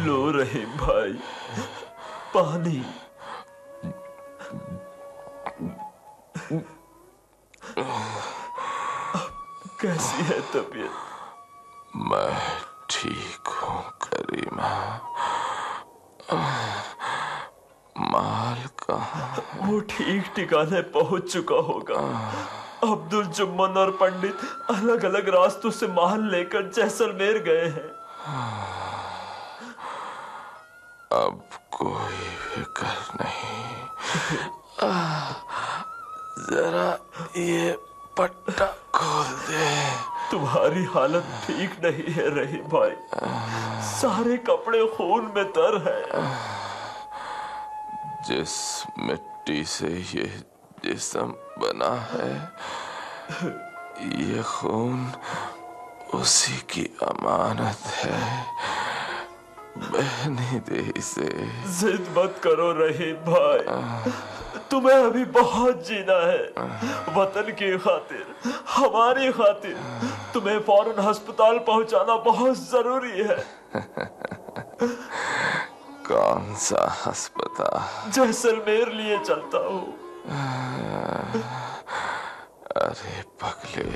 लो रहीम भाई, पानी। कैसी है तबीयत? मैं ठीक हूँ करीमा। माल कहाँ? वो ठीक ठिकाने पहुंच चुका होगा। अब्दुल जुम्मन और पंडित अलग अलग रास्तों से माल लेकर जैसलमेर गए हैं। अब कोई फिक्र नहीं। जरा ये पट्टा खोल दे। तुम्हारी हालत ठीक नहीं है रहीम भाई, सारे कपड़े खून में तर है। जिस मिट्टी से ये जिस्म बना है, ये खून उसी की अमानत है। बहनी दे इसे। जिद मत करो रहीम भाई, तुम्हें अभी बहुत जीना है। वतन की खातिर, हमारी खातिर तुम्हें फौरन अस्पताल पहुंचाना बहुत जरूरी है। कौन सा अस्पताल? जैसलमेर लिए चलता हूँ। अरे पगले,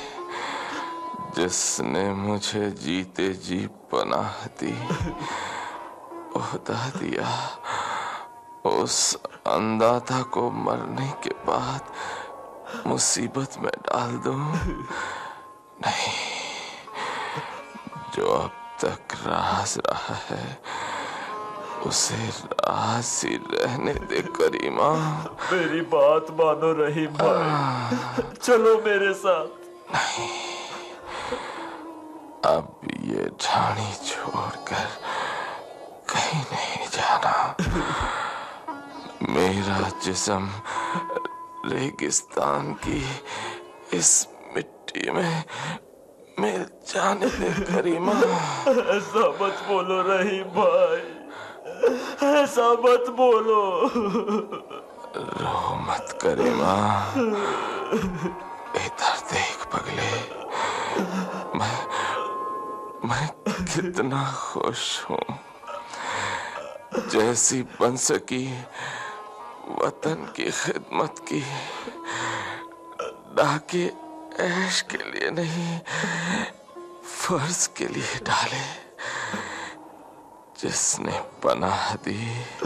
जिसने मुझे जीते जी पनाह दी, ओहदा दिया, उस अंधाता को मरने के बाद मुसीबत में डाल दूं? नहीं, जो अब तक राज रहा है उसे राज ही रहने दे करीमा। मेरी बात मानो रहीम भाई, चलो मेरे साथ। नहीं, अब ये ढाणी छोड़कर कहीं नहीं जाना। मेरा जिस्म रेगिस्तान की इस मिट्टी में मिल जाने दे करीमा। ऐसा मत बोलो रहीम भाई, ऐसा मत बोलो। रो मत करीमा, इधर देख पगले। मैं कितना खुश हूँ। जैसी बन सकी वतन की खिदमत की, डाके ऐश के लिए नहीं, फर्ज के लिए डाले। जिसने पनाह दी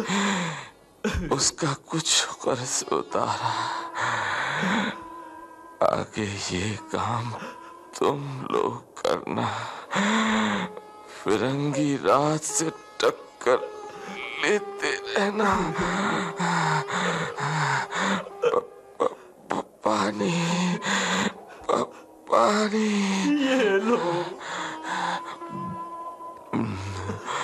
उसका कुछ कर्ज उतारा। आगे ये काम तुम लोग करना। फिरंगी रात से टक्कर लेते रहना। पानी, पानी। ये लो।